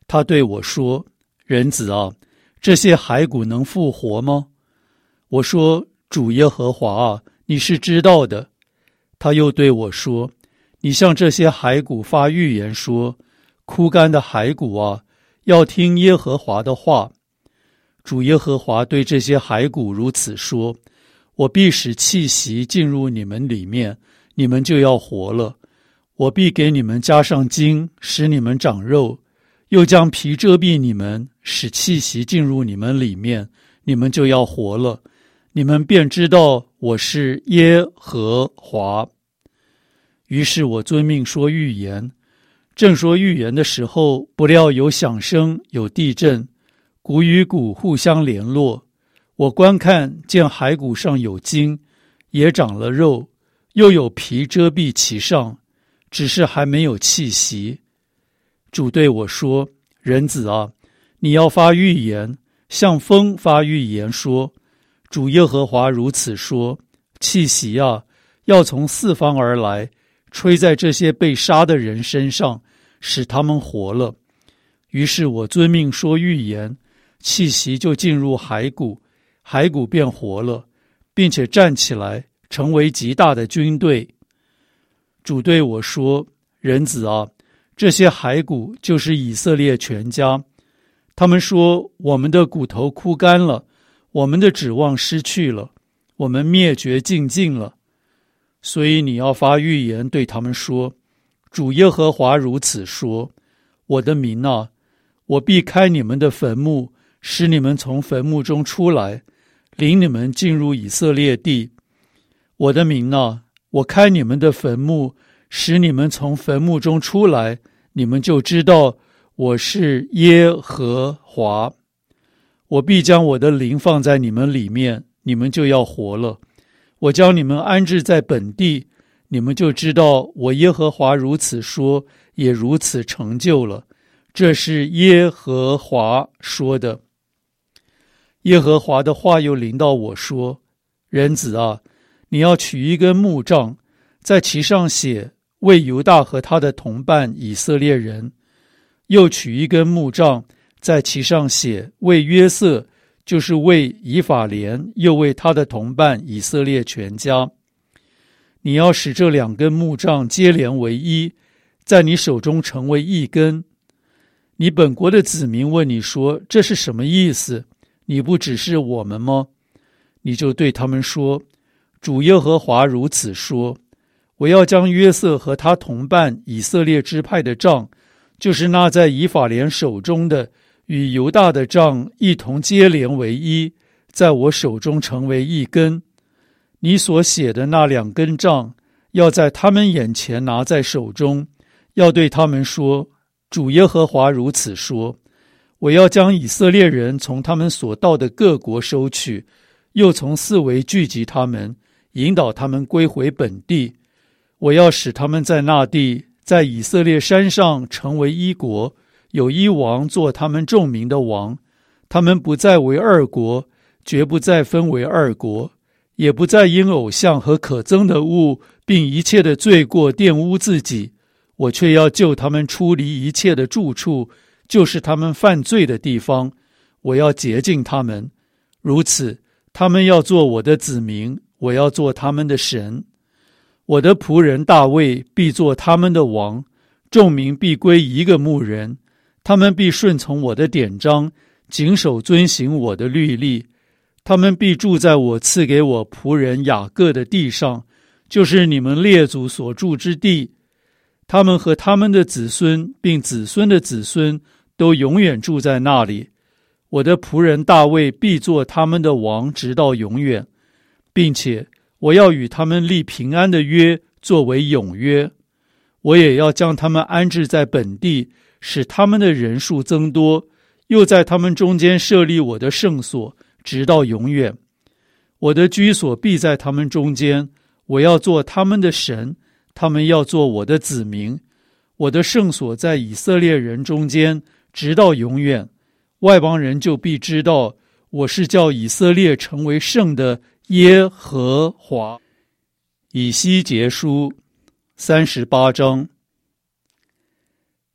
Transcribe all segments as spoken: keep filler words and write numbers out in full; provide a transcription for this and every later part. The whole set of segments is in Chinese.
他对我说：人子啊，这些骸骨能复活吗？我说：主耶和华啊，你是知道的。他又对我说：你向这些骸骨发预言说，枯干的骸骨啊，要听耶和华的话。主耶和华对这些骸骨如此说：我必使气息进入你们里面，你们就要活了。我必给你们加上筋，使你们长肉，又将皮遮蔽你们，使气息进入你们里面，你们就要活了。你们便知道我是耶和华。于是我遵命说预言，正说预言的时候，不料有响声，有地震，骨与骨互相联络。我观看，见骸骨上有筋，也长了肉，又有皮遮蔽其上，只是还没有气息。主对我说：人子啊，你要发预言，向风发预言说，主耶和华如此说：气息啊，要从四方而来，吹在这些被杀的人身上，使他们活了。于是我遵命说预言，气息就进入骸骨，骸骨变活了，并且站起来，成为极大的军队。主对我说：人子啊，这些骸骨就是以色列全家。他们说，我们的骨头枯干了，我们的指望失去了，我们灭绝尽尽了。所以你要发预言对他们说，主耶和华如此说：我的民啊，我必开你们的坟墓，使你们从坟墓中出来，领你们进入以色列地。我的民啊，我开你们的坟墓，使你们从坟墓中出来，你们就知道我是耶和华。我必将我的灵放在你们里面，你们就要活了。我将你们安置在本地，你们就知道我耶和华如此说，也如此成就了。这是耶和华说的。耶和华的话又临到我说：人子啊，你要取一根木杖，在其上写为犹大和他的同伴以色列人，又取一根木杖，在其上写为约瑟，就是为以法莲，又为他的同伴以色列全家。你要使这两根木杖接连为一，在你手中成为一根。你本国的子民问你说，这是什么意思？你不指示我们吗？你就对他们说，主耶和华如此说：我要将约瑟和他同伴以色列支派的杖，就是那在以法莲手中的，与犹大的杖一同接连为一，在我手中成为一根。你所写的那两根杖，要在他们眼前拿在手中，要对他们说，主耶和华如此说：我要将以色列人从他们所到的各国收取，又从四围聚集他们，引导他们归回本地。我要使他们在那地，在以色列山上成为一国，有一王做他们众民的王。他们不再为二国，绝不再分为二国，也不再因偶像和可憎的物，并一切的罪过玷污自己。我却要救他们出离一切的住处，就是他们犯罪的地方。我要洁净他们，如此，他们要做我的子民，我要做他们的神。我的仆人大卫必做他们的王，众民必归一个牧人。他们必顺从我的典章，谨守遵行我的律例。他们必住在我赐给我仆人雅各的地上，就是你们列祖所住之地。他们和他们的子孙，并子孙的子孙，都永远住在那里。我的仆人大卫必做他们的王，直到永远，并且我要与他们立平安的约，作为永约。我也要将他们安置在本地，使他们的人数增多，又在他们中间设立我的圣所，直到永远。我的居所必在他们中间，我要做他们的神，他们要做我的子民。我的圣所在以色列人中间，直到永远。外邦人就必知道，我是叫以色列成为圣的耶和华。以西结书三十八章。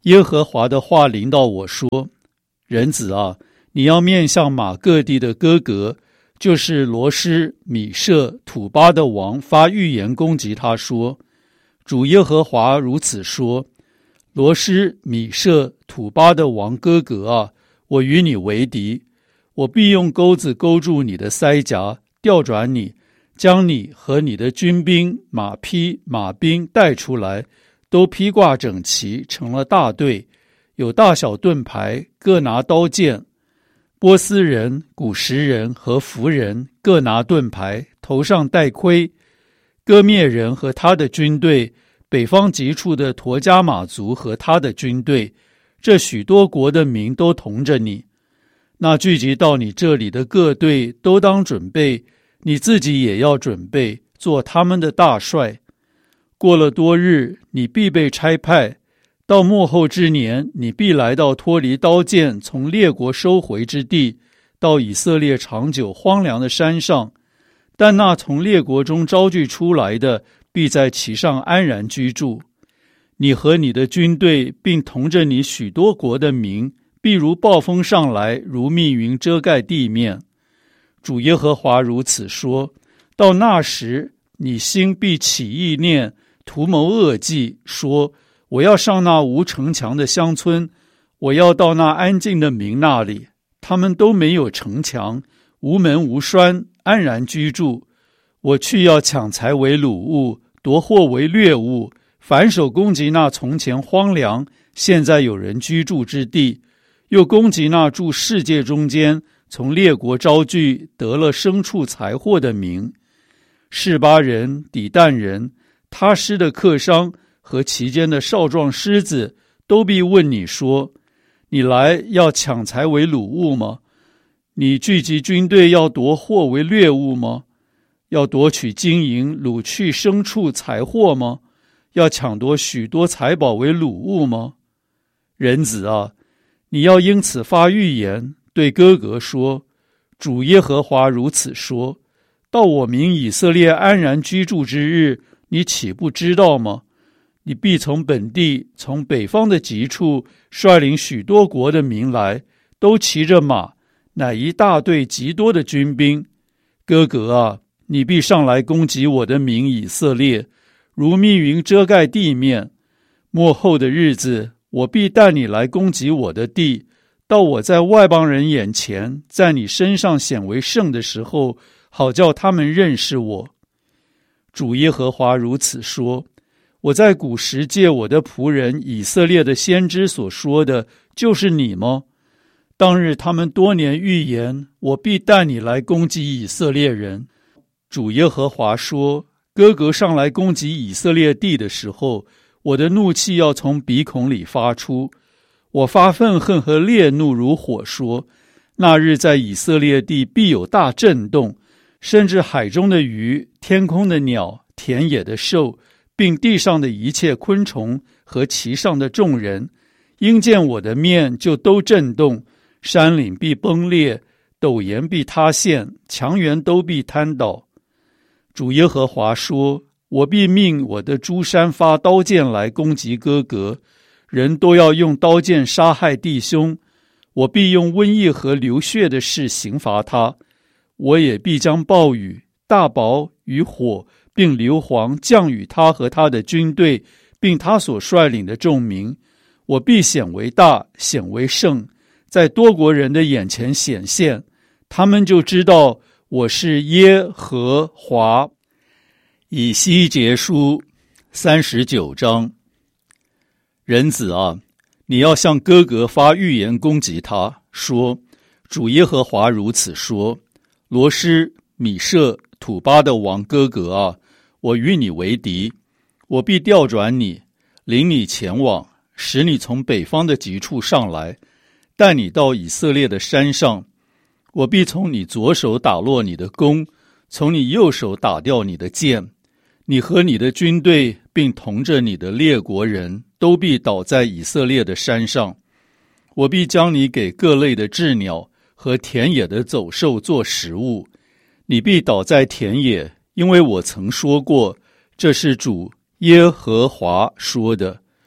耶和华的话临到我说：人子啊，你要面向马各地的哥格，就是罗施、米舍、土巴的王，发预言攻击他说：主耶和华如此说，罗施、米舍、土巴的王哥格啊，我与你为敌，我必用钩子勾住你的腮颊，调转你，将你和你的军兵、马匹、马兵带出来，都披挂整齐，成了大队，有大小盾牌，各拿刀剑。波斯人、古什人和弗人各拿盾牌，头上戴盔。哥灭人和他的军队，北方极处的陀迦马族和他的军队，这许多国的民都同着你。那聚集到你这里的各队都当准备，你自己也要准备，做他们的大帅。过了多日，你必被差派，到末后之年，你必来到脱离刀剑，从列国收回之地，到以色列长久荒凉的山上。但那从列国中招聚出来的，必在其上安然居住。你和你的军队，并同着你许多国的民，必如暴风上来，如密云遮盖地面。主耶和华如此说：到那时，你心必起意念，图谋恶计，说：我要上那无城墙的乡村，我要到那安静的民那里，他们都没有城墙，无门无栓，安然居住。我去要抢财为掳物，夺货为掠物，反手攻击那从前荒凉，现在有人居住之地，又攻击那住世界中间，从列国招聚，得了牲畜财货的民。示巴人、底但人、他施的客商和其间的少壮狮子，都必问你说：你来要抢财为掳物吗？你聚集军队要夺货为掠物吗？要夺取金银，掳去牲畜财货吗？要抢夺许多财宝为掳物吗？人子啊，你要因此发预言，对哥格说：主耶和华如此说，到我民以色列安然居住之日，你岂不知道吗？你必从本地，从北方的极处，率领许多国的民来，都骑着马，乃一大队极多的军兵。哥格啊，你必上来攻击我的民以色列，如密云遮盖地面。末后的日子，我必带你来攻击我的地，到我在外邦人眼前，在你身上显为圣的时候，好叫他们认识我。主耶和华如此说：我在古时借我的仆人以色列的先知所说的，就是你吗？当日他们多年预言，我必带你来攻击以色列人。主耶和华说：哥格上来攻击以色列地的时候，我的怒气要从鼻孔里发出，我发愤恨和烈怒如火说：那日在以色列地必有大震动，甚至海中的鱼、天空的鸟、田野的兽，并地上的一切昆虫和其上的众人，因见我的面就都震动，山岭必崩裂，陡岩必塌陷，墙垣都必瘫倒。主耶和华说：我必命我的诸山发刀剑来攻击哥格，人都要用刀剑杀害弟兄。我必用瘟疫和流血的事刑罚他，我也必将暴雨、大雹与火并硫磺降与他和他的军队，并他所率领的众民。我必显为大，显为圣，在多国人的眼前显现，他们就知道我是耶和华。以西结书三十九章。人子啊，你要向哥格发预言攻击他，说：主耶和华如此说，罗施、米舍、土巴的王哥格啊，我与你为敌，我必调转你，领你前往，使你从北方的极处上来，带你到以色列的山上。我必从你左手打落你的弓，从你右手打掉你的箭。你和你的军队，并同着你的列国人，都必倒在以色列的山上。我必将你给各类的鸷鸟和田野的走兽做食物。你必倒在田野，因为我曾说过，这是主耶和华说的。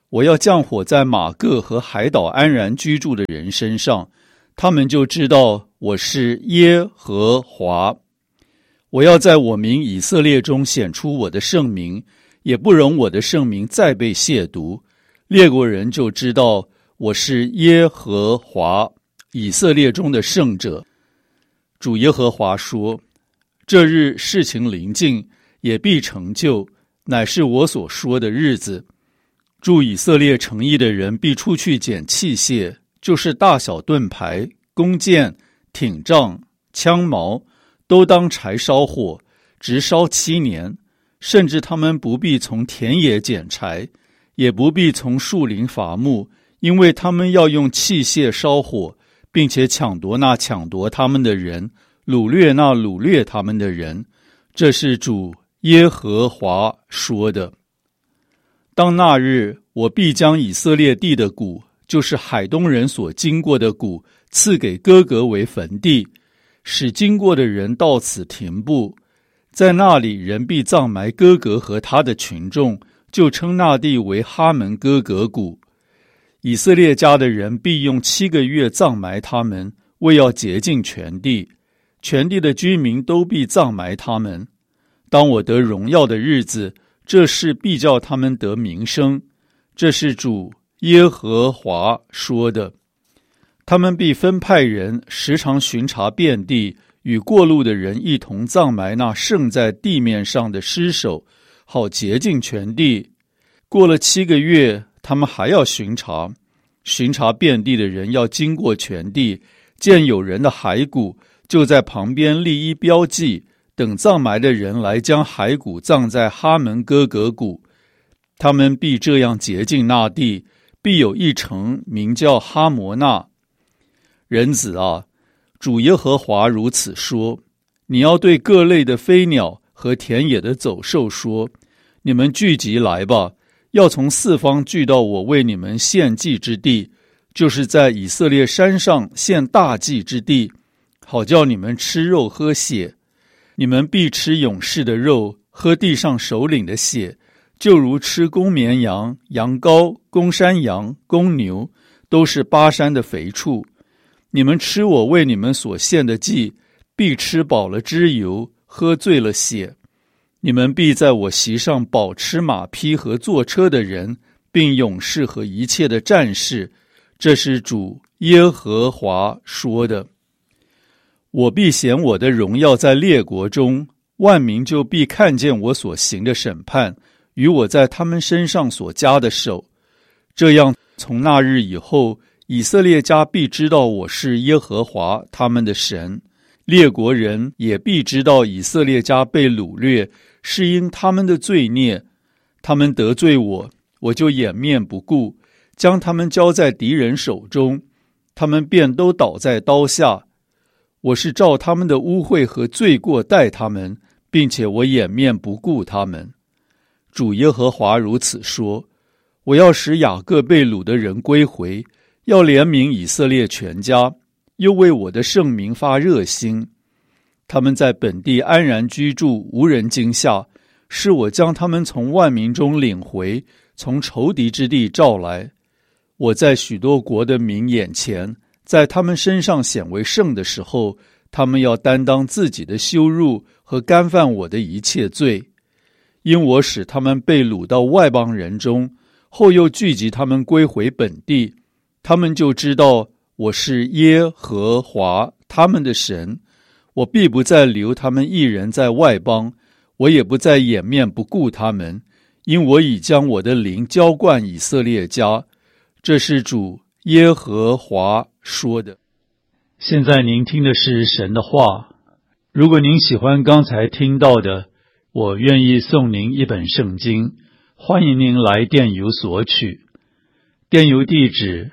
我要降火在马各和海岛安然居住的人身上，他们就知道我是耶和华。我要在我民以色列中显出我的圣名，也不容我的圣名再被亵渎。列国人就知道我是耶和华，以色列中的圣者。主耶和华说，这日事情临近，也必成就，乃是我所说的日子。住以色列城邑的人必出去捡器械，就是大小盾牌、弓箭、挺杖、枪矛，都当柴烧火，直烧七年。甚至他们不必从田野捡柴，也不必从树林伐木，因为他们要用器械烧火，并且抢夺那抢夺他们的人，掳掠那掳掠他们的人。这是主耶和华说的。当那日，我必将以色列地的谷，就是海东人所经过的谷，赐给哥格为坟地，使经过的人到此停步。在那里，人必葬埋哥格和他的群众，就称那地为哈门哥格谷。以色列家的人必用七个月葬埋他们，为要洁净全地。全地的居民都必葬埋他们。当我得荣耀的日子，这事必叫他们得名声。这是主耶和华说的。他们必分派人时常巡查遍地，与过路的人一同葬埋那剩在地面上的尸首，好洁净全地。过了七个月，他们还要巡查。巡查遍地的人要经过全地，见有人的骸骨，就在旁边立一标记，等葬埋的人来将骸骨葬在哈门哥格谷。他们必这样洁净那地，必有一城名叫哈摩纳。人子啊，主耶和华如此说，你要对各类的飞鸟和田野的走兽说，你们聚集来吧，要从四方聚到我为你们献祭之地，就是在以色列山上献大祭之地，好叫你们吃肉喝血。你们必吃勇士的肉，喝地上首领的血，就如吃公绵羊、羊羔、公山羊、公牛，都是巴山的肥畜。你们吃我为你们所献的祭，必吃饱了脂油，喝醉了血。你们必在我席上饱吃马匹和坐车的人，并勇士和一切的战士。这是主耶和华说的。我必显我的荣耀在列国中，万民就必看见我所行的审判，与我在他们身上所加的手。这样，从那日以后，以色列家必知道我是耶和华他们的神，列国人也必知道以色列家被掳掠，是因他们的罪孽。他们得罪我，我就掩面不顾，将他们交在敌人手中，他们便都倒在刀下。我是照他们的污秽和罪过待他们，并且我掩面不顾他们。主耶和华如此说，我要使雅各被掳的人归回，要怜悯以色列全家，又为我的圣名发热心。他们在本地安然居住，无人惊吓，是我将他们从万民中领回，从仇敌之地召来。我在许多国的民眼前，在他们身上显为圣的时候，他们要担当自己的羞辱和干犯我的一切罪。因我使他们被掳到外邦人中，后又聚集他们归回本地，他们就知道我是耶和华他们的神。我必不再留他们一人在外邦，我也不再掩面不顾他们，因我已将我的灵浇灌以色列家。这是主耶和华说的。现在您听的是神的话。如果您喜欢刚才听到的，我愿意送您一本圣经，欢迎您来电邮索取。电邮地址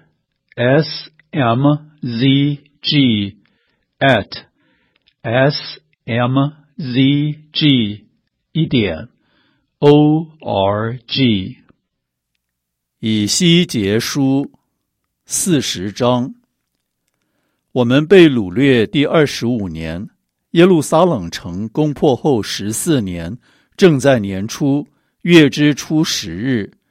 s m z g at s m z g 一点 o r g。以西结书四十章。我们被掳掠第二十五年，耶路撒冷城攻破后十四年，正在年初，月之初十日，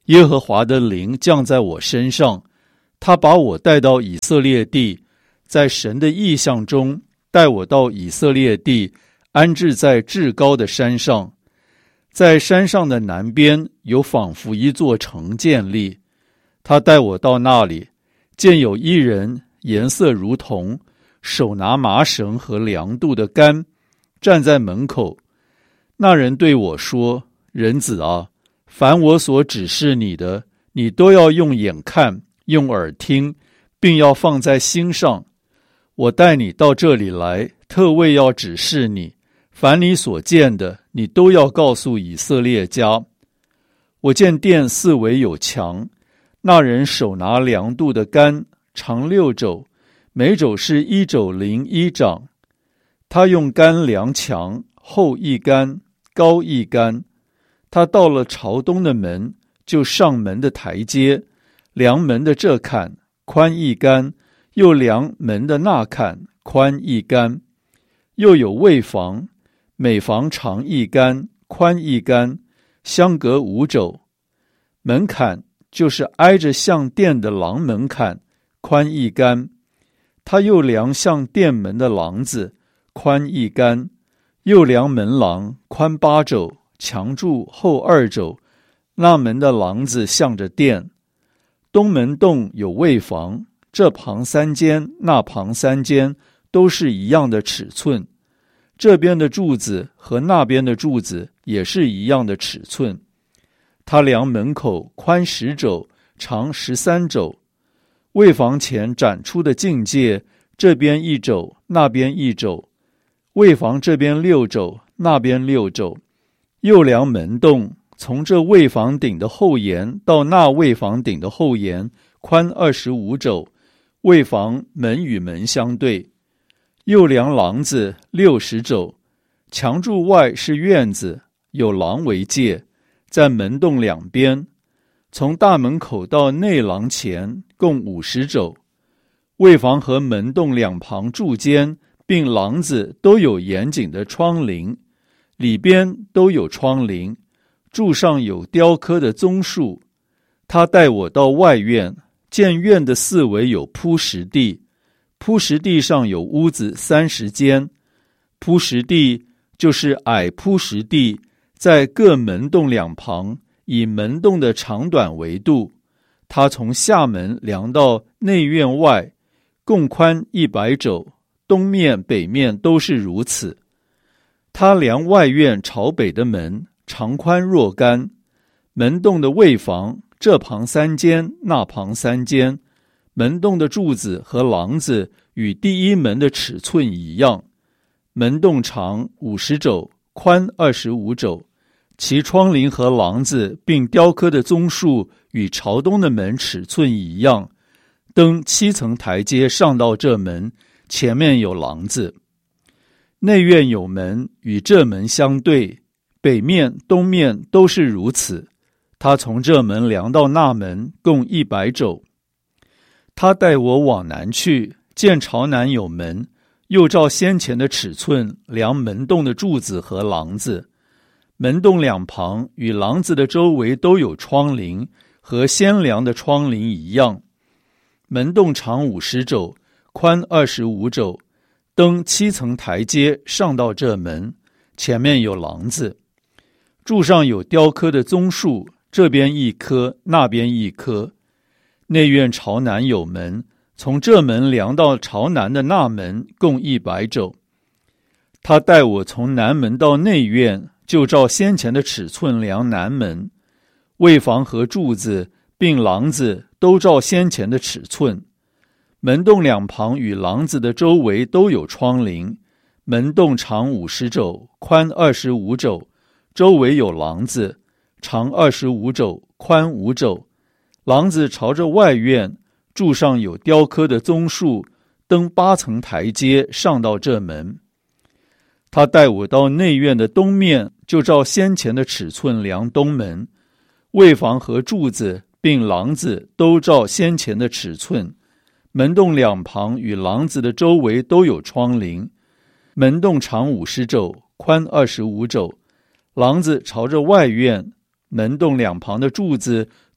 耶和华的灵降在我身上，他把我带到以色列地，在神的异象中带我到以色列地，安置在至高的山上。在山上的南边有仿佛一座城建立，他带我到那里，见有一人颜色如铜，手拿麻绳和量度的杆，站在门口。那人对我说：人子啊，凡我所指示你的，你都要用眼看，用耳听，并要放在心上。我带你到这里来，特为要指示你，凡你所见的，你都要告诉以色列家。我见殿四围有墙，那人手拿量度的杆，长六肘，每肘是一肘零一掌。他用杆量墙，厚一杆，高一杆。他到了朝东的门，就上门的台阶，量门的这坎，宽一杆，又量门的那坎，宽一杆。又有卫房，每房长一杆，宽一杆，相隔五肘。门槛就是挨着向殿的廊门槛，宽一杆。他又量向殿门的廊子，宽一杆，又量门廊，宽八肘，墙柱厚二肘。那门的廊子向着殿。东门洞有卫房，这旁三间，那旁三间，都是一样的尺寸。这边的柱子和那边的柱子也是一样的尺寸。他量门口宽十肘，长十三肘。卫房前展出的境界，这边一肘，那边一肘。卫房这边六肘，那边六肘。又量门洞，从这卫房顶的后沿到那卫房顶的后沿，宽二十五肘。卫房门与门相对。又量廊子六十肘，墙柱外是院子，有廊为界，在门洞两边。从大门口到内廊前共五十肘。卫房和门洞两旁柱间并廊子都有严谨的窗棂，里边都有窗棂，柱上有雕刻的棕树。他带我到外院，见院的四围有铺石地，铺石地上有屋子三十间。铺石地就是矮铺石地，在各门洞两旁，以门洞的长短为度。他从下门量到内院外，共宽一百肘，东面北面都是如此。他量外院朝北的门，长宽若干。门洞的卫房，这旁三间，那旁三间。门洞的柱子和廊子与第一门的尺寸一样。门洞长五十肘，宽二十五肘。其窗棂和廊子并雕刻的棕树与朝东的门尺寸一样。登七层台阶上到这门，前面有廊子。内院有门，与这门相对，北面东面都是如此。他从这门量到那门，共一百肘。他带我往南去，见朝南有门，又照先前的尺寸量门洞的柱子和廊子。门洞两旁与廊子的周围都有窗棂，和先量的窗棂一样。门洞长五十肘，宽二十五肘。登七层台阶上到这门，前面有廊子。柱上有雕刻的棕树，这边一棵，那边一棵。内院朝南有门，从这门量到朝南的那门，共一百肘。他带我从南门到内院，就照先前的尺寸量南门。卫房和柱子并廊子都照先前的尺寸。门洞两旁与廊子的周围都有窗棂。门洞长五十肘，宽二十五肘，周围有廊子，长二十五肘，宽五肘。廊子朝着外院，柱上有雕刻的棕树，登八层台阶上到这门。他带我到内院的东面，就照先前的尺寸量东门。卫房和柱子并廊子都照先前的尺寸。门洞两旁与廊子的周围都有窗棂。门洞长五十肘，宽二十五肘。廊子朝着外院，门洞两旁的柱子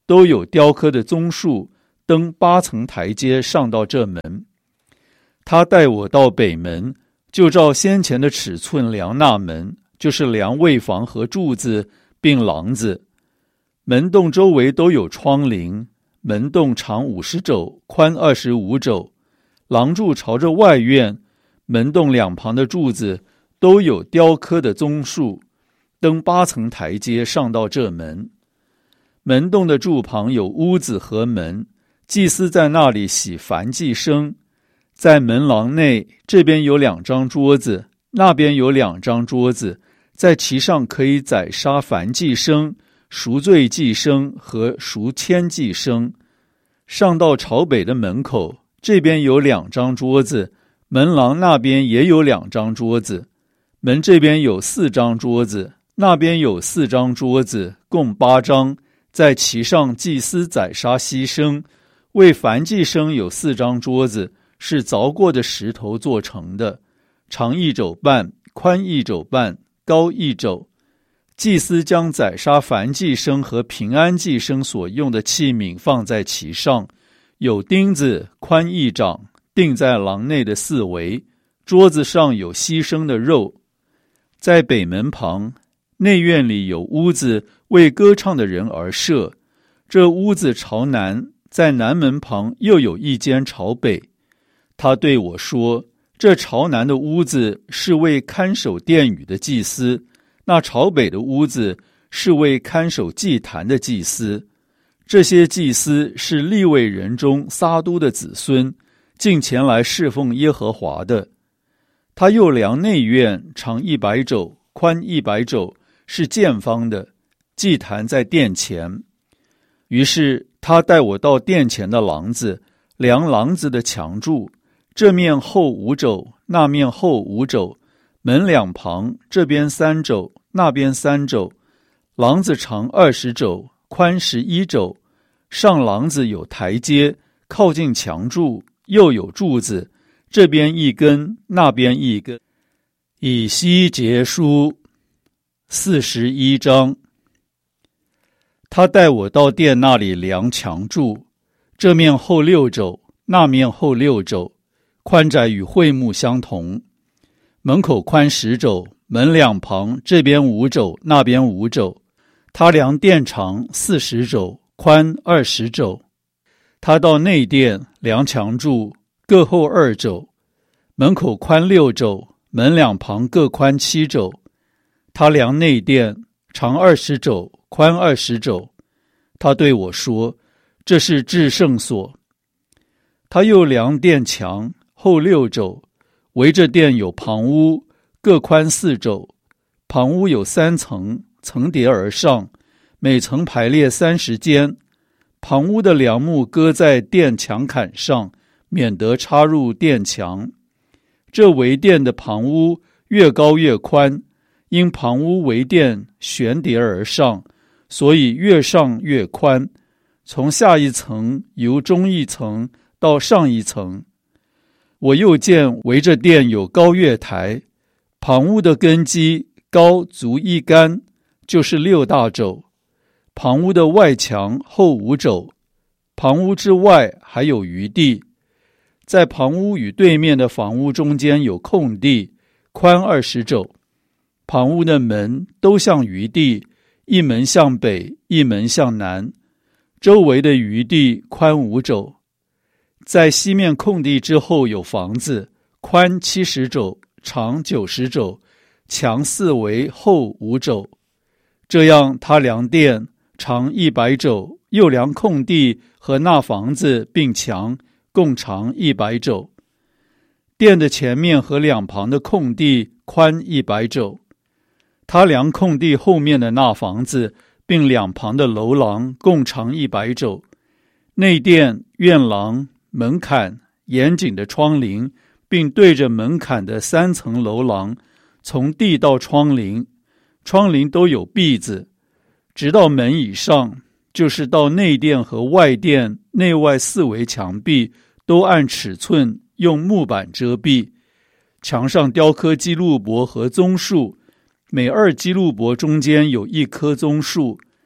都有雕刻的棕树，登八层台阶上到这门。他带我到北门，就照先前的尺寸量那门，就是量卫房和柱子并廊子。门洞周围都有窗棂，门洞长五十肘，宽二十五肘。廊柱朝着外院，门洞两旁的柱子都有雕刻的棕树，登八层台阶上到这门。门洞的柱旁有屋子和门，祭司在那里洗燔祭牲。在门廊内，这边有两张桌子，那边有两张桌子，在其上可以宰杀燔祭牲、赎罪祭牲和赎愆祭牲。上到朝北的门口，这边有两张桌子，门廊那边也有两张桌子，门这边有四张桌子，那边有四张桌子，共八张，在其上祭司宰杀牺牲。为燔祭牲有四张桌子，是凿过的石头做成的，长一肘半，宽一肘半，高一肘。祭司将宰杀燔祭牲和平安祭牲所用的器皿放在其上，有钉子，宽一掌，钉在廊内的四围。桌子上有牺牲的肉。在北门旁，内院里有屋子，为歌唱的人而设。这屋子朝南，在南门旁又有一间朝北。他对我说，这朝南的屋子是为看守殿宇的祭司，那朝北的屋子是为看守祭坛的祭司。这些祭司是利未人中撒督的子孙，进前来侍奉耶和华的。他又量内院，长一百肘，宽一百肘，是见方的，祭坛在殿前。于是他带我到殿前的廊子，量廊子的墙柱，这面厚五肘，那面厚五肘，门两旁，这边三肘，那边三肘。廊子长二十肘，宽十一肘。上廊子有台阶，靠近墙柱，又有柱子，这边一根，那边一根。以西结书四十一章。他带我到殿那里量墙柱，这面厚六肘，那面厚六肘，宽窄与会幕相同。门口宽十肘，门两旁，这边五肘，那边五肘。他量殿长四十肘，宽二十肘。他到内殿量墙柱，各厚二肘。门口宽六肘，门两旁各宽七肘。他量内殿长二十肘，宽二十肘。他对我说，这是至圣所。他又量殿墙，厚六肘，围着殿有旁屋，各宽四肘。旁屋有三层，层叠而上，每层排列三十间。旁屋的梁木搁在殿墙坎上，免得插入殿墙。这围殿的旁屋越高越宽，因旁屋围殿悬叠而上，所以越上越宽，从下一层由中一层到上一层。我又见围着殿有高月台，旁屋的根基高足一竿，就是六大肘。旁屋的外墙厚五肘，旁屋之外还有余地。在旁屋与对面的房屋中间有空地，宽二十肘。旁屋的门都向余地，一门向北，一门向南，周围的余地宽五肘。在西面空地之后有房子，宽七十肘，长九十肘，墙四围厚五肘。这样他量殿长一百肘，又量空地和那房子并墙，共长一百肘。殿的前面和两旁的空地宽一百肘。他量空地后面的那房子并两旁的楼廊，共长一百肘。内殿、院廊、门槛、严谨的窗棂，并对着门槛的三层楼廊，从地到窗棂，窗棂都有篦子，直到门以上，就是到内殿和外殿内外四围墙壁，都按尺寸用木板遮蔽。墙上雕刻基路伯和棕树，每二基路伯中间有一棵棕树。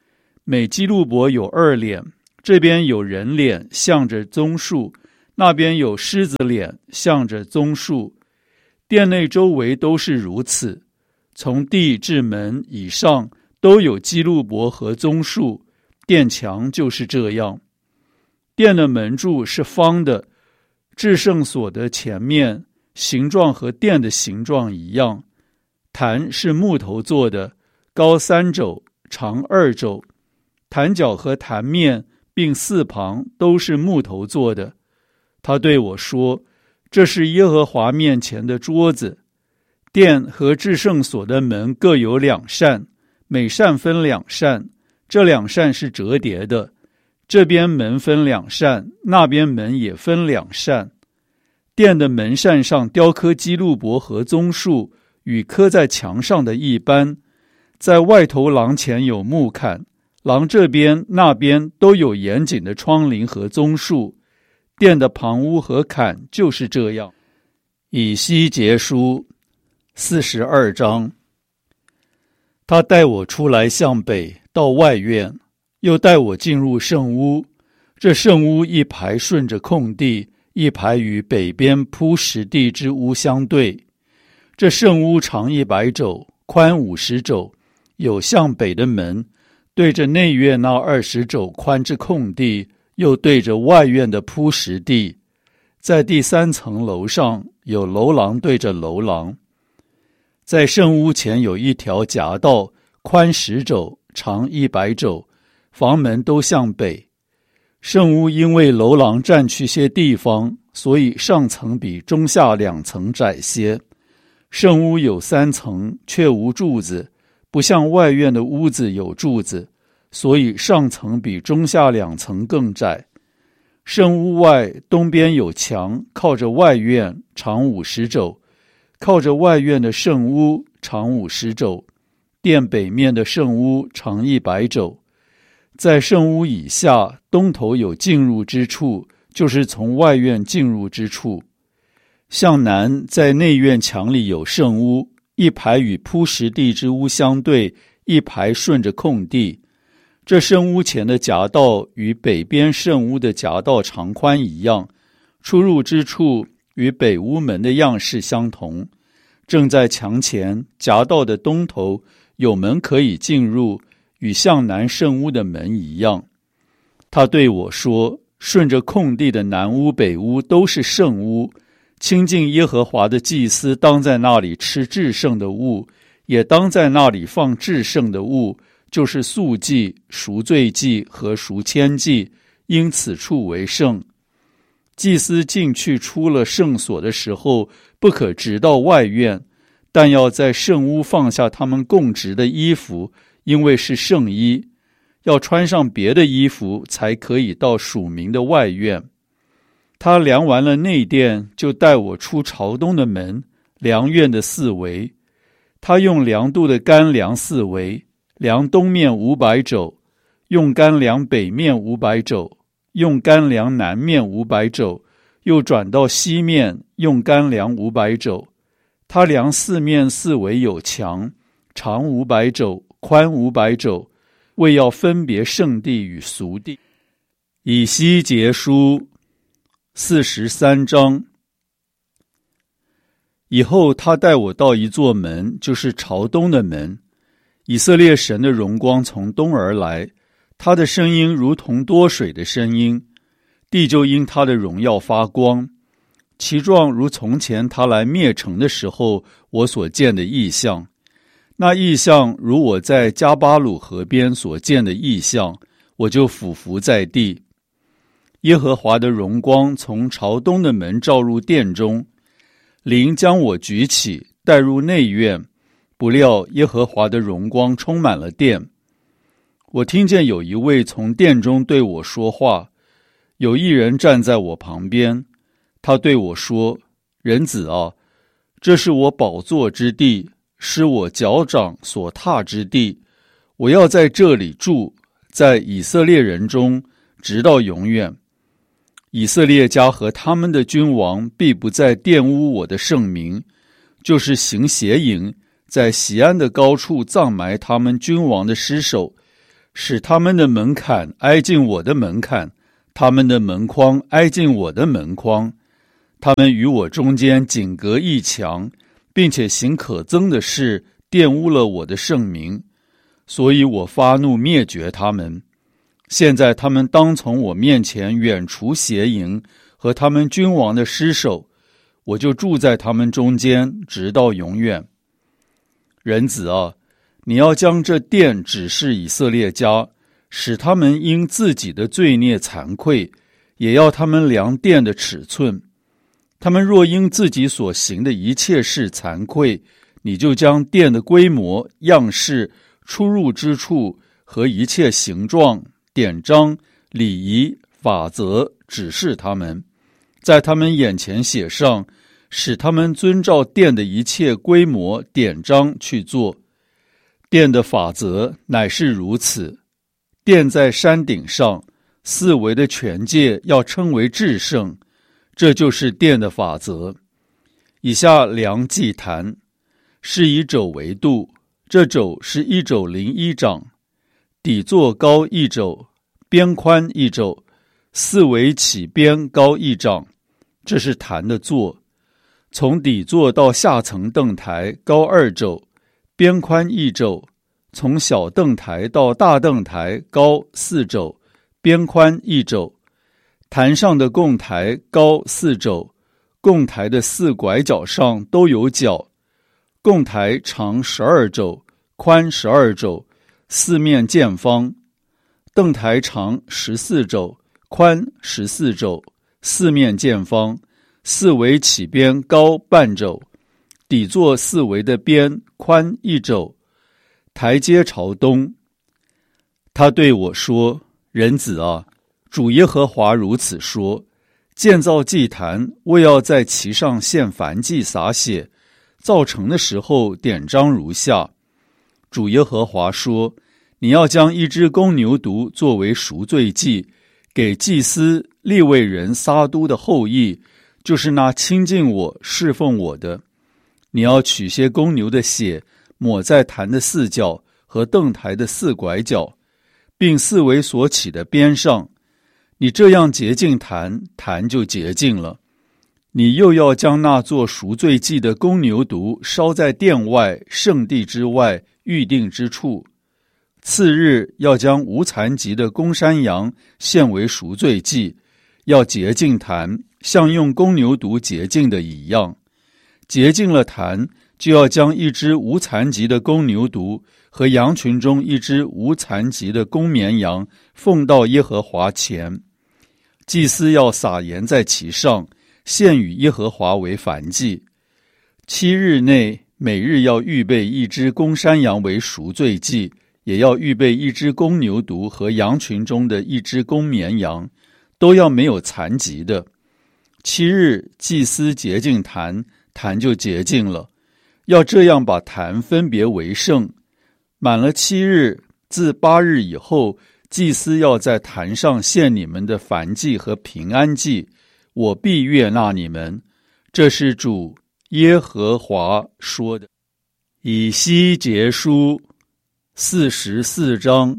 每基路伯有二脸，这边有人脸，向着棕树；那边有狮子脸，向着棕树。殿内周围都是如此，从地至门以上都有基路伯和棕树，殿墙就是这样。殿的门柱是方的，至圣所的前面形状和殿的形状一样。坛是木头做的，高三肘，长二肘。坛角和坛面并四旁都是木头做的。他对我说，这是耶和华面前的桌子。殿和至圣所的门各有两扇，每扇分两扇，这两扇是折叠的。这边门分两扇，那边门也分两扇。殿的门扇上雕刻基路伯和棕树，与刻在墙上的一般。在外头廊前有木坎，廊这边那边都有严谨的窗棂和棕树。殿的旁屋和坎就是这样。以西结书四十二章。他带我出来向北到外院，又带我进入圣屋。这圣屋一排顺着空地，一排与北边铺石地之屋相对。这圣屋长一百肘，宽五十肘，有向北的门，对着内院那二十肘宽之空地，又对着外院的铺石地。在第三层楼上有楼廊对着楼廊。在圣屋前有一条夹道，宽十肘，长一百肘，房门都向北。圣屋因为楼廊占去些地方，所以上层比中下两层窄些。圣屋有三层，却无柱子，不像外院的屋子有柱子，所以上层比中下两层更窄。圣屋外东边有墙，靠着外院，长五十肘；靠着外院的圣屋长五十肘。殿北面的圣屋长一百肘。在圣屋以下，东头有进入之处，就是从外院进入之处。向南，在内院墙里有圣屋，一排与铺石地之屋相对，一排顺着空地。这圣屋前的夹道与北边圣屋的夹道长宽一样，出入之处与北屋门的样式相同。正在墙前，夹道的东头有门可以进入，与向南圣屋的门一样。他对我说，顺着空地的南屋北屋都是圣屋，亲近耶和华的祭司当在那里吃至圣的物，也当在那里放至圣的物，就是素祭、赎罪祭和赎愆祭，因此处为圣。祭司进去出了圣所的时候，不可直到外院，但要在圣屋放下他们供职的衣服，因为是圣衣，要穿上别的衣服才可以到属民的外院。他量完了内殿，就带我出朝东的门，量院的四围。他用量度的杆量四围，量东面五百肘，用杆量北面五百肘，用杆量南面五百肘，又转到西面，用杆量五百肘。他量四面四围有墙，长五百肘，宽五百肘，为要分别圣地与俗地。以西结书四十三章。以后他带我到一座门，就是朝东的门。以色列神的荣光从东而来，他的声音如同多水的声音，地就因他的荣耀发光。其状如从前他来灭城的时候我所见的异象。那异象如我在加巴鲁河边所见的异象，我就俯伏在地。耶和华的荣光从朝东的门照入殿中，灵将我举起，带入内院，不料耶和华的荣光充满了殿。我听见有一位从殿中对我说话，有一人站在我旁边，他对我说，人子啊，这是我宝座之地，是我脚掌所踏之地，我要在这里住，在以色列人中，直到永远。以色列家和他们的君王必不再玷污我的圣名，就是行邪淫，在锡安的高处葬埋他们君王的尸首， 使他们的门槛挨近我的门槛，他们的门框挨近我的门框。他们与我中间仅隔一墙，并且行可憎的事，玷污了我的圣名，所以我发怒灭绝他们。现在他们当从我面前远除邪淫和他们君王的尸首，我就住在他们中间，直到永远。人子啊，你要将这殿指示以色列家，使他们因自己的罪孽惭愧，也要他们量殿的尺寸。他们若因自己所行的一切事惭愧，你就将殿的规模、样式、出入之处和一切形状、典章、礼仪、法则指示他们，在他们眼前写上，使他们遵照殿的一切规模、典章去做。殿的法则乃是如此：殿在山顶上，四围的权界要称为至圣，这就是殿的法则。以下量祭坛，是以肘为度，这肘是一肘零一掌，底座高一肘，边宽一肘，四围起边高一掌，这是坛的座。从底座到下层凳台高二肘，边宽一肘，从小凳台到大凳台高四肘，边宽一肘。坛上的供台高四肘，供台的四拐角上都有角。供台长十二肘，宽十二肘，四面见方。凳台长十四肘，宽十四肘，四面见方，四围起边高半肘，底座四围的边宽一肘。台阶朝东。他对我说：人子啊，主耶和华如此说，建造祭坛，为要在其上献燔祭洒血，造成的时候典章如下。主耶和华说，你要将一只公牛犊作为赎罪祭，给祭司利未人撒督的后裔，就是那亲近我侍奉我的。你要取些公牛的血，抹在坛的四角和凳台的四拐角，并四围所起的边上。你这样洁净坛，坛就洁净了。你又要将那做赎罪祭的公牛犊烧在殿外圣地之外预定之处。次日要将无残疾的公山羊献为赎罪祭，要洁净坛，像用公牛犊洁净的一样。洁净了坛，就要将一只无残疾的公牛犊和羊群中一只无残疾的公绵羊奉到耶和华前。祭司要撒盐在其上，献与耶和华为燔祭。七日内每日要预备一只公山羊为赎罪祭，也要预备一只公牛犊和羊群中的一只公绵羊，都要没有残疾的。七日祭司洁净坛，坛就洁净了。要这样把坛分别为圣。满了七日，自八日以后，祭司要在坛上献你们的燔祭和平安祭，我必悦纳你们。这是主耶和华说的。以西结书四十四章。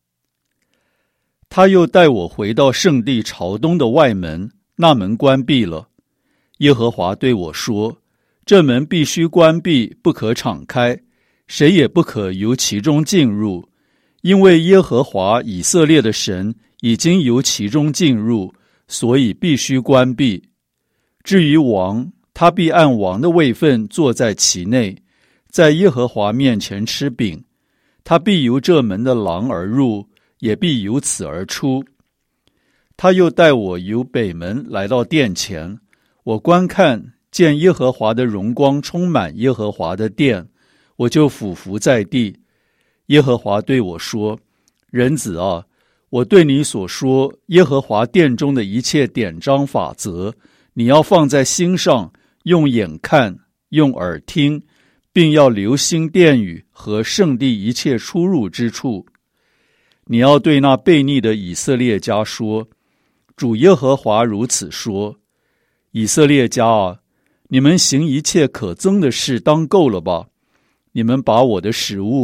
他又带我回到圣地朝东的外门，那门关闭了。耶和华对我说，这门必须关闭，不可敞开，谁也不可由其中进入，因为耶和华以色列的神已经由其中进入，所以必须关闭。至于王，他必按王的位分坐在其内，在耶和华面前吃饼。他必由这门的廊而入，也必由此而出。他又带我由北门来到殿前，我观看，见耶和华的荣光充满耶和华的殿，我就俯伏在地。耶和华对我说，人子啊，我对你所说耶和华殿中的一切典章法则，你要放在心上，用眼看，用耳听，并要留心殿宇和圣地一切出入之处。你要对那悖逆的以色列家说，主耶和华如此说，以色列家啊，你们行一切可憎的事当够了吧？你们把我的食物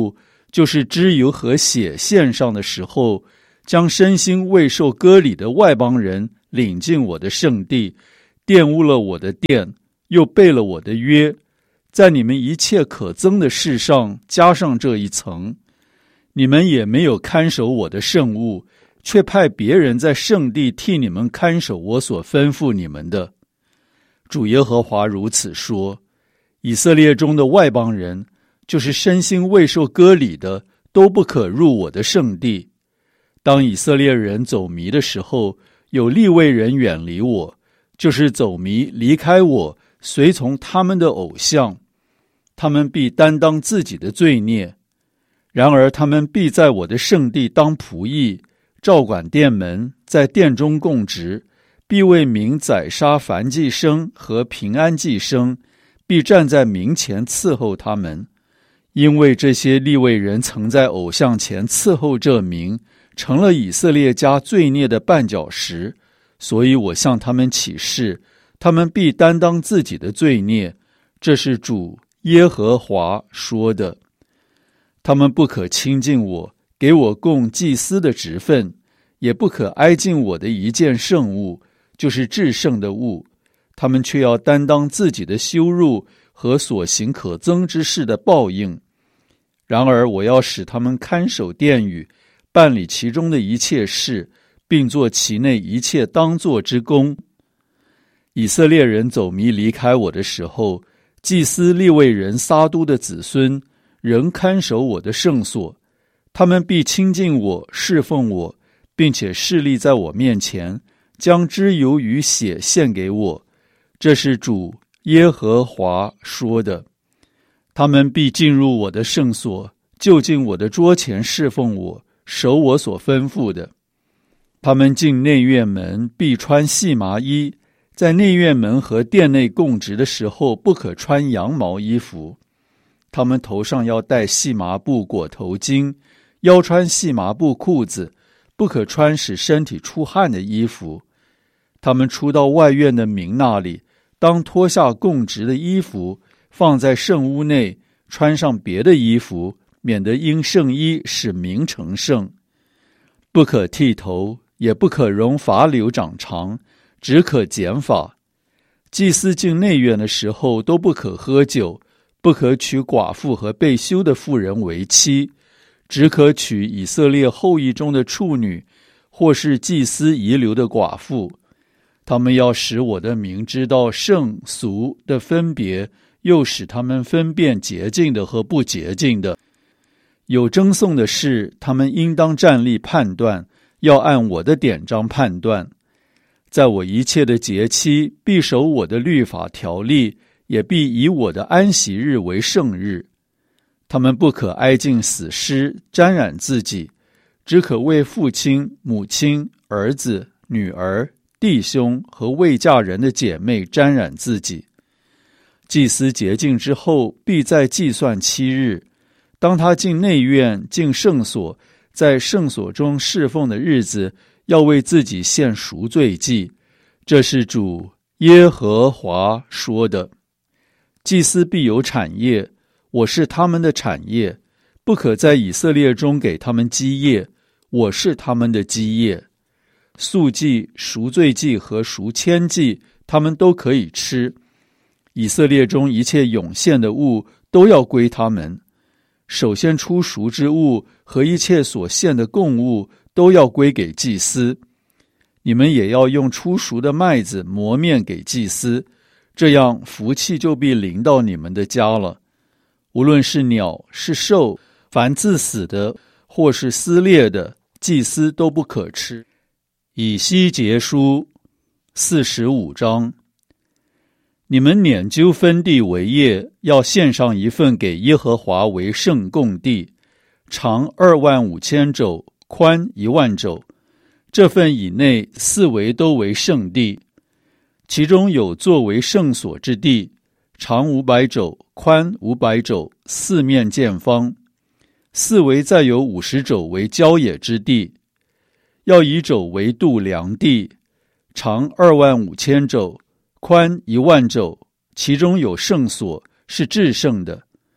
就是脂油和血献上的时候，将身心未受割礼的外邦人领进我的圣地，玷污了我的殿，又背了我的约，在你们一切可憎的事上加上这一层。你们也没有看守我的圣物，却派别人在圣地替你们看守我所吩咐你们的。主耶和华如此说：以色列中的外邦人，就是身心未受割礼的，都不可入我的圣地。当以色列人走迷的时候，有利未人远离我，就是走迷离开我，随从他们的偶像，他们必担当自己的罪孽。然而他们必在我的圣地当仆役，照管殿门，在殿中供职，必为民宰杀燔祭牲和平安祭牲，必站在民前伺候他们。因为这些利未人曾在偶像前伺候这民，成了以色列家罪孽的绊脚石，所以我向他们起誓，他们必担当自己的罪孽。这是主耶和华说的。他们不可亲近我，给我供祭司的职分，也不可挨近我的一件圣物，就是至圣的物。他们却要担当自己的羞辱和所行可憎之事的报应。然而我要使他们看守殿宇，办理其中的一切事，并做其内一切当做之功。以色列人走迷离开我的时候，祭司利未人撒督的子孙仍看守我的圣所，他们必亲近我，侍奉我，并且侍立在我面前，将脂油与血献给我。这是主耶和华说的。他们必进入我的圣所，就近我的桌前侍奉我，守我所吩咐的。他们进内院门必穿细麻衣，在内院门和殿内供职的时候，不可穿羊毛衣服。他们头上要戴细麻布裹头巾，腰穿细麻布裤子，不可穿使身体出汗的衣服。他们出到外院的民那里，当脱下供职的衣服，放在圣屋内，穿上别的衣服，免得因圣衣使民成圣。不可剃头，也不可容发绺长长，只可剪发。祭司进内院的时候，都不可喝酒，不可娶寡妇和被休的妇人为妻，只可娶以色列后裔中的处女，或是祭司遗留的寡妇。他们要使我的民知道圣俗的分别，又使他们分辨洁净的和不洁净的。有争讼的事，他们应当站立判断，要按我的典章判断。在我一切的节期，必守我的律法条例，也必以我的安息日为圣日。他们不可挨近死尸，沾染自己，只可为父亲、母亲、儿子、女儿、弟兄和未嫁人的姐妹沾染自己。祭司洁净之后，必再计算七日。当他进内院、进圣所，在圣所中侍奉的日子，要为自己献赎罪祭。这是主耶和华说的。祭司必有产业，我是他们的产业，不可在以色列中给他们基业，我是他们的基业。素祭、赎罪祭和赎愆祭，他们都可以吃。以色列中一切涌现的物都要归他们。首先出赎之物和一切所献的供物都要归给祭司。你们也要用出赎的麦子磨面给祭司，这样福气就必临到你们的家了。无论是鸟是兽，凡自死的或是撕裂的，祭司都不可吃。以西结书四十五章。你们拈阄分地为业，要献上一份给耶和华为圣供地，长二万五千肘，宽一万肘。这份以内四围都为圣地，其中有作为圣所之地，长五百肘，宽五百肘，四面见方。四围再有五十肘为郊野之地，要以肘为度量地，长二万五千肘，宽一万肘，其中有圣所，是至圣的。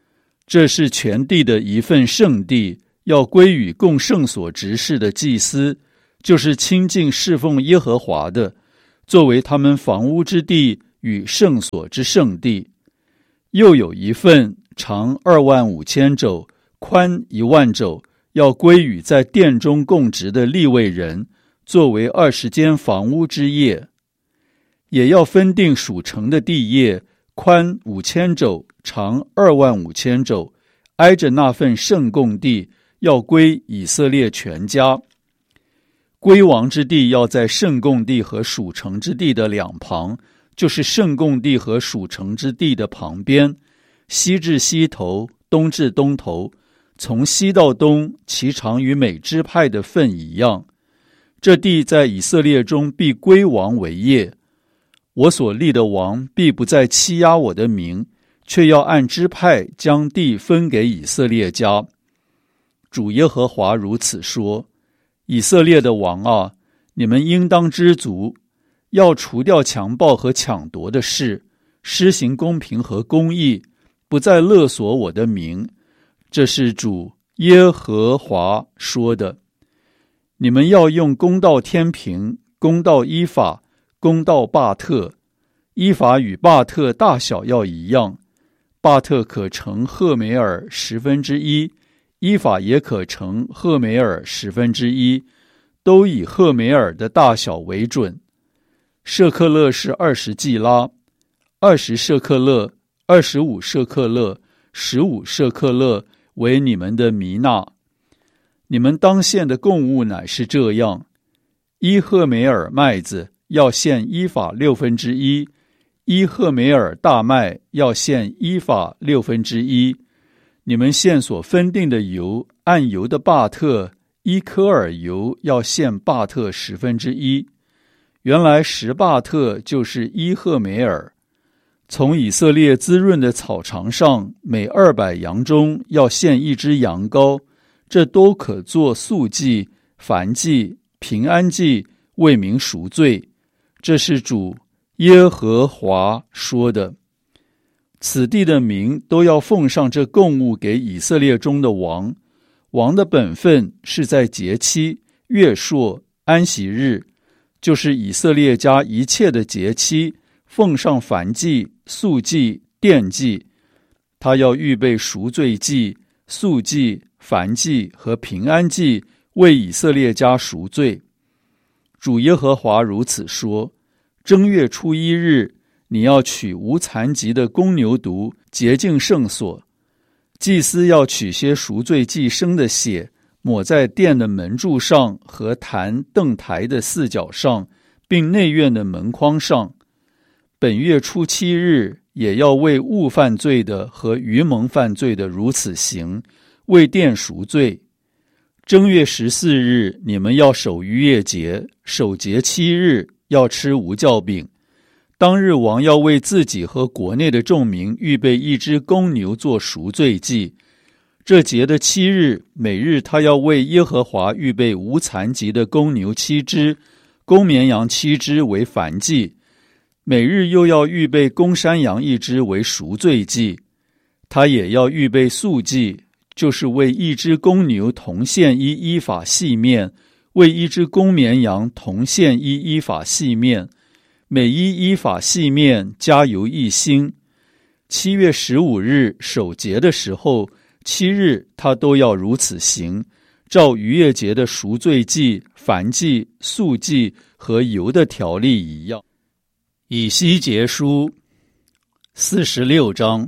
这是全地的一份圣地，要归与供圣所执事的祭司，就是亲近侍奉耶和华的，作为他们房屋之地与圣所之圣地。又有一份长二万五千肘，宽一万肘，要归与在殿中供职的利未人，作为二十间房屋之业。也要分定属城的地业，宽五千肘，长二万五千肘，挨着那份圣供地，要归以色列全家。归王之地要在圣供地和属城之地的两旁，就是圣供地和属城之地的旁边，西至西头，东至东头，从西到东，其长与每支派的份一样。这地在以色列中必归王为业。我所立的王必不再欺压我的名，却要按支派将地分给以色列家。主耶和华如此说：以色列的王啊，你们应当知足，要除掉强暴和抢夺的事，施行公平和公义，不再勒索我的名。这是主耶和华说的。你们要用公道天平，公道依法，公道巴特。依法与巴特大小要一样，巴特可乘赫梅尔十分之一，依法也可乘赫梅尔十分之一，都以赫梅尔的大小为准。舍克勒是二十季拉，二十舍克勒，二十五舍克勒，十五舍克勒为你们的弥纳。你们当献的供物乃是这样：一赫梅尔麦子要献依法六分之一，一赫梅尔大麦要献依法六分之一。你们献所分定的油，按油的巴特，一科尔油要献巴特十分之一。原来十巴特就是一赫梅尔。从以色列滋润的草场上，每二百羊中要献一只羊羔，这都可做素祭、燔祭、平安祭，为民赎罪。这是主耶和华说的。此地的民都要奉上这供物给以色列中的王。王的本分是在节期、月朔、安息日，就是以色列家一切的节期，奉上燔祭、素祭、奠祭。他要预备赎罪祭、素祭、燔祭和平安祭，为以色列家赎罪。主耶和华如此说：正月初一日，你要取无残疾的公牛犊，洁净圣所。祭司要取些赎罪祭牲的血，抹在殿的门柱上和坛凳台的四角上，并内院的门框上。本月初七日，也要为误犯罪的和愚蒙犯罪的如此行，为殿赎罪。正月十四日，你们要守逾越节，守节七日，要吃无酵饼。当日王要为自己和国内的众民预备一只公牛做赎罪祭。这节的七日，每日他要为耶和华预备无残疾的公牛七只，公绵羊七只为燔祭。每日又要预备公山羊一只为赎罪祭。他也要预备素祭，就是为一只公牛同献一依法细面，为一只公绵羊同献一依法细面，每一依法细面加油一星。七月十五日守节的时候，七日他都要如此行，照逾越节的赎罪祭、燔祭、素祭和油的条例一样。以西结书四十六章。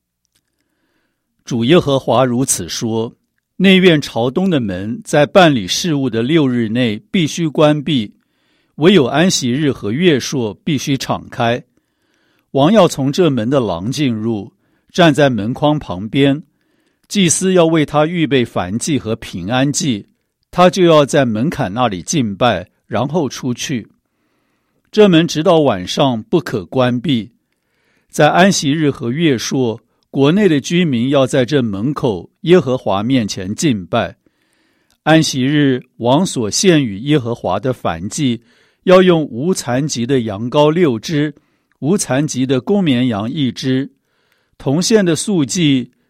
主耶和华如此说：内院朝东的门在办理事务的六日内必须关闭，唯有安息日和月朔必须敞开。王要从这门的廊进入，站在门框旁边。祭司要为他预备燔祭和平安祭，他就要在门槛那里敬拜，然后出去。这门直到晚上不可关闭。在安息日和月朔，国内的居民要在这门口耶和华面前敬拜。安息日，王所献与耶和华的燔祭，要用无残疾的羊羔六只，无残疾的公绵羊一只。同献的素祭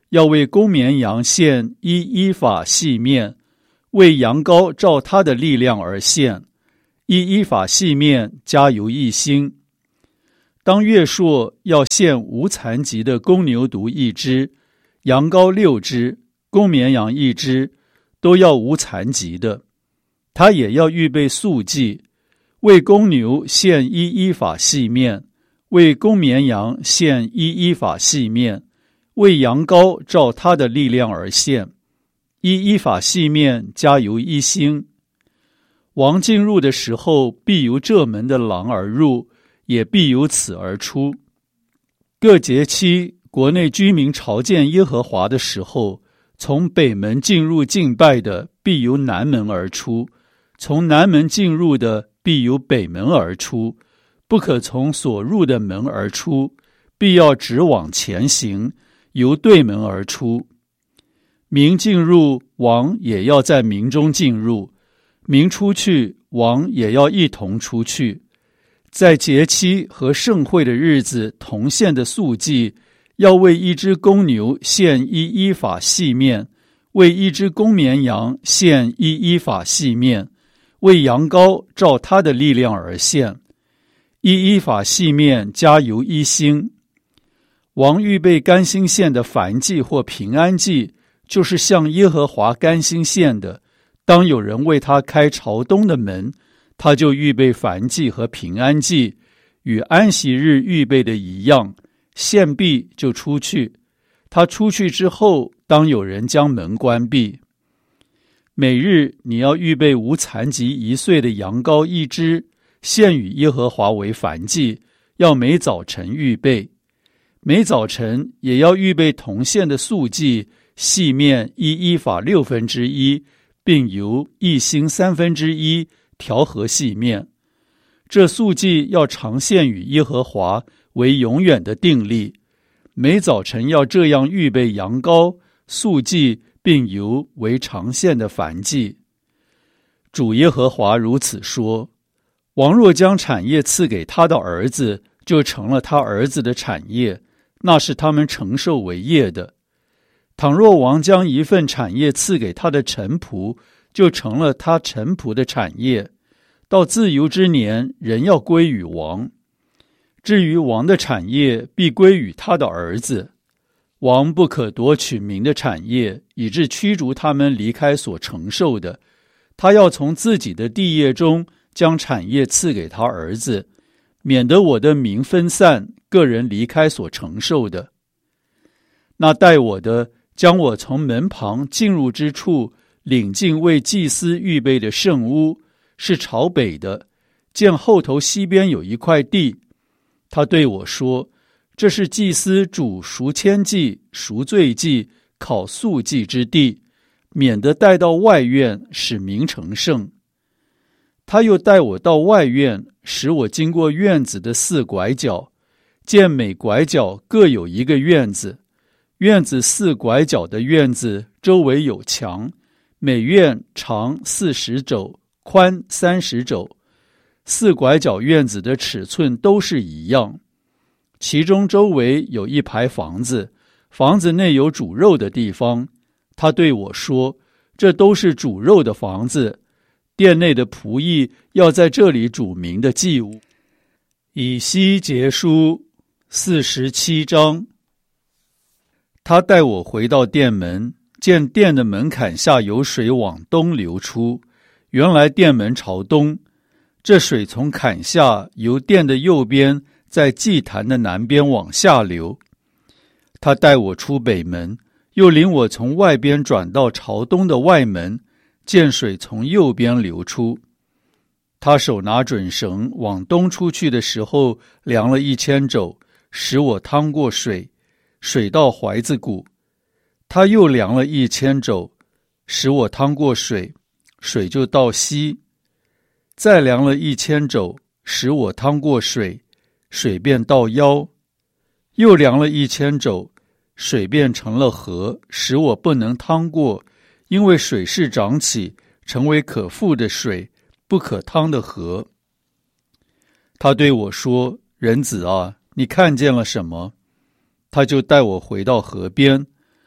要为公绵羊献一依法细面，为羊羔照他的力量而献，一依法细面加油一星。当月朔要献无残疾的公牛犊一只，羊羔六只，公绵羊一只，都要无残疾的。他也要预备素祭，为公牛献一依法细面，为公绵羊献一依法细面，为羊羔照他的力量而献，一依法细面加油一星。王进入的时候，必由这门的廊而入，也必由此而出。各节期，国内居民朝见耶和华的时候，从北门进入敬拜的，必由南门而出；从南门进入的，必由北门而出，不可从所入的门而出，必要直往前行，由对门而出。民进入，王也要在民中进入；民出去，王也要一同出去。在节期和盛会的日子同献的素祭，要为一只公牛献一依法细面，为一只公绵羊献一依法细面，为羊羔照他的力量而献，一依法细面加油一星。王预备甘心献的燔祭或平安祭，就是向耶和华甘心献的，当有人为他开朝东的门，他就预备燔祭和平安祭，与安息日预备的一样，献毕就出去。他出去之后，当有人将门关闭。每日你要预备无残疾一岁的羊羔一只，献与耶和华为燔祭，要每早晨预备。每早晨也要预备同献的素祭，细面一依法六分之一，并由一星三分之一调和细面。这素祭要常献与耶和华，为永远的定例。每早晨要这样预备羊羔、素祭，并由为常献的燔祭。主耶和华如此说：王若将产业赐给他的儿子，就成了他儿子的产业，那是他们承受为业的。倘若王将一份产业赐给他的臣仆，就成了他臣仆的产业，到自由之年，人要归于王。至于王的产业，必归于他的儿子。王不可夺取民的产业，以致驱逐他们离开所承受的。他要从自己的地业中将产业赐给他儿子，免得我的民分散，个人离开所承受的。那待我的，将我从门旁进入之处领进为祭司预备的圣屋，是朝北的，见后头西边有一块地。他对我说：这是祭司煮赎愆祭、赎罪祭、烤素祭之地，免得带到外院，使民成圣。他又带我到外院，使我经过院子的四拐角，见每拐角各有一个院子。院子四拐角的院子周围有墙，每院长四十肘，宽三十肘。四拐角院子的尺寸都是一样。其中周围有一排房子，房子内有煮肉的地方。他对我说：这都是煮肉的房子，殿内的仆役要在这里煮民的祭物。以西结书四十七章。他带我回到殿门，见殿的门槛下有水往东流出，原来殿门朝东，这水从坎下由殿的右边，在祭坛的南边往下流。他带我出北门，又领我从外边转到朝东的外门，见水从右边流出。他手拿准绳往东出去的时候，量了一千肘，使我趟过水，水到怀子骨。他又量了一千肘，使我趟过水，水就到膝。再量了一千肘，使我趟过水，水便到腰。又量了一千肘，水变成了河，使我不能趟过，因为水势涨起，成为可覆的水，不可趟的河。他对我说：人子啊，你看见了什么？他就带我回到河边。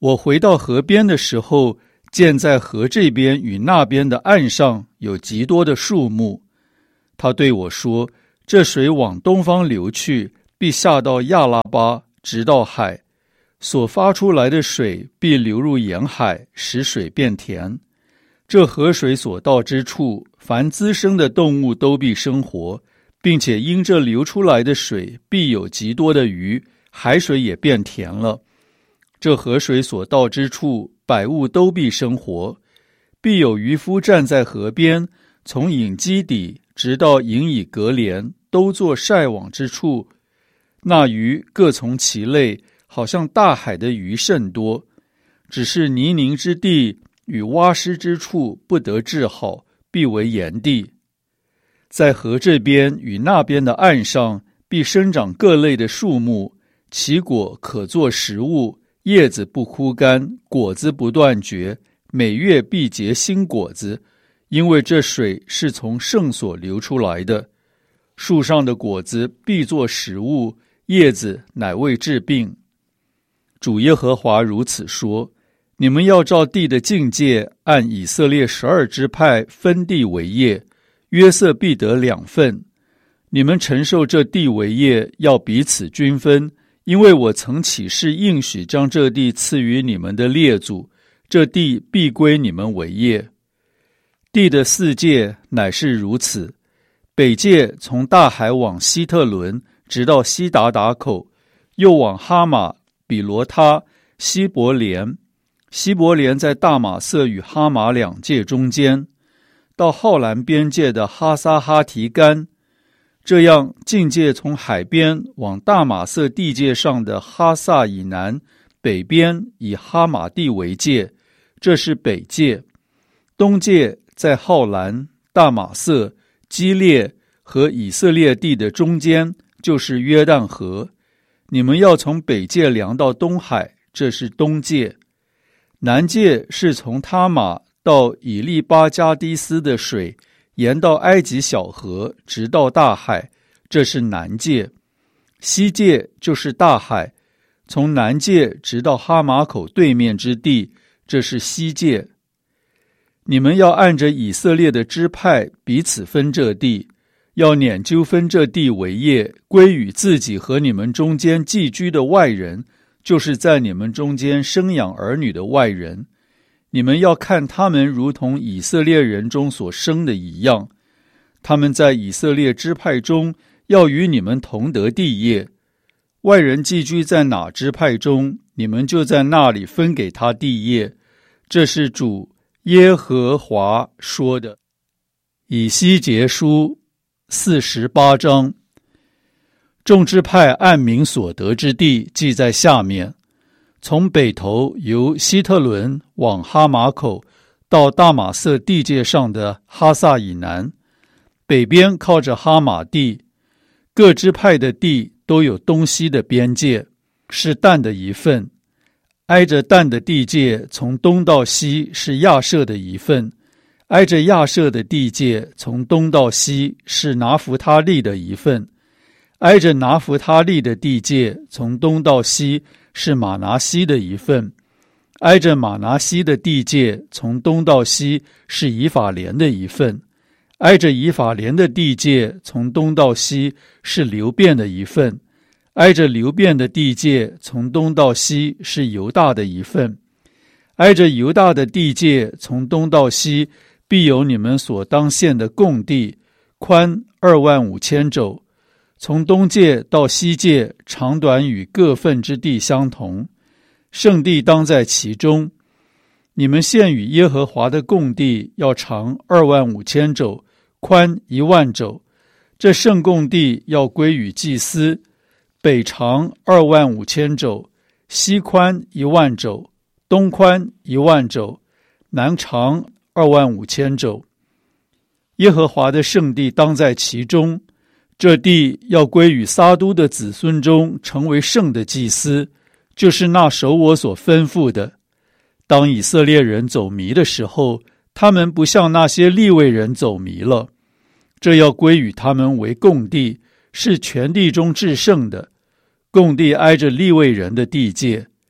我回到河边的时候，见在河这边与那边的岸上有极多的树木。他对我说，这水往东方流去，必下到亚拉巴，直到海，所发出来的水必流入沿海，使水变甜。这河水所到之处，凡滋生的动物都必生活，并且因这流出来的水必有极多的鱼，海水也变甜了。这河水所到之处，百物都必生活，必有渔夫站在河边，从隐基底直到隐以格连，都做晒网之处。那鱼各从其类，好像大海的鱼甚多，只是泥泞之地与洼湿之处不得治好，必为盐地。在河这边与那边的岸上，必生长各类的树木，其果可作食物，叶子不枯干，果子不断绝，每月必结新果子，因为这水是从圣所流出来的。树上的果子必作食物，叶子乃为治病。主耶和华如此说，你们要照地的境界，按以色列十二支派分地为业，约瑟必得两份。你们承受这地为业，要彼此均分，因为我曾起誓应许将这地赐予你们的列祖，这地必归你们为业。地的四界乃是如此：北界从大海往希特伦，直到西达达口，又往哈马、比罗他、希伯莲。希伯莲在大马色与哈马两界中间，到浩兰边界的哈撒哈提干。这样境界从海边往大马色地界上的哈萨以南，北边以哈马地为界，这是北界。东界在浩兰、大马色、基列和以色列地的中间，就是约旦河。你们要从北界量到东海，这是东界。南界是从他玛到以利巴加迪斯的水，沿到埃及小河，直到大海，这是南界。西界就是大海，从南界直到哈马口对面之地，这是西界。你们要按着以色列的支派彼此分这地，要拈阄分这地为业，归与自己和你们中间寄居的外人，就是在你们中间生养儿女的外人。你们要看他们如同以色列人中所生的一样，他们在以色列支派中要与你们同得地业。外人寄居在哪支派中，你们就在那里分给他地业。这是主耶和华说的。以西结书四十八章。众支派按名所得之地记在下面：从北头由希特伦往哈马口，到大马色地界上的哈萨以南，北边靠着哈马地。各支派的地都有东西的边界，是但的一份。挨着但的地界，从东到西是亚设的一份；挨着亚设的地界，从东到西是拿弗他利的一份；挨着拿弗他利的地界，从东到西是马拿西的一份；挨着马拿西的地界，从东到西是以法莲的一份；挨着以法莲的地界，从东到西是流便的一份；挨着流便的地界，从东到西是犹大的一份；挨着犹大的地界，从东到西必有你们所当献的供地，宽二万五千肘。从东界到西界，长短与各份之地相同，圣地当在其中。你们献与耶和华的供地要长二万五千肘，宽一万肘。这圣供地要归于祭司。北长二万五千肘，西宽一万肘，东宽一万肘，南长二万五千肘。耶和华的圣地当在其中，这地要归于撒都的子孙中，成为圣的祭司，就是那守我所吩咐的。当以色列人走迷的时候，他们不像那些利未人走迷了，这要归于他们为供地，是全地中至圣的。供地挨着利未人的地界。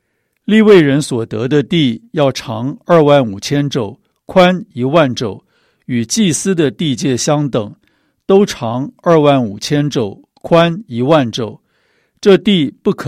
利未人所得的地要长二万五千肘，宽一万肘，与祭司的地界相等，都长二万五千肘，宽一万肘。这地不可